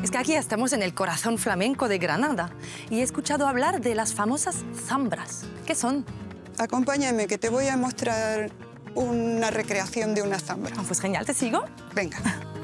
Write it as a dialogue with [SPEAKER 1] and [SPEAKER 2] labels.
[SPEAKER 1] Es que aquí estamos en el corazón flamenco de Granada y he escuchado hablar de las famosas zambras. ¿Qué son?
[SPEAKER 2] Acompáñame, que te voy a mostrar una recreación de una zambra.
[SPEAKER 1] Pues genial, ¿te sigo?
[SPEAKER 2] Venga.